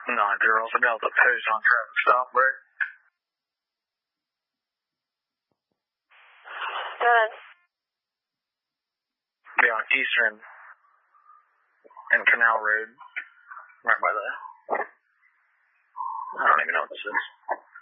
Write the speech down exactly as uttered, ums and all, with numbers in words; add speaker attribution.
Speaker 1: Nah, girls, I got the post on Travis Stop break.
Speaker 2: Good.
Speaker 1: Be on Eastern and Canal Road. Right by the... I don't even know what this is.